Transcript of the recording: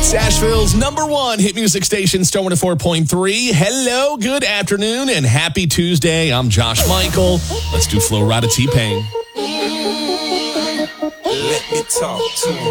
It's Asheville's #1 hit music station, Star 104.3. Hello, good afternoon, and happy Tuesday. I'm Josh Michael. Let's do Flo Rida T-Pain. Let me talk to him.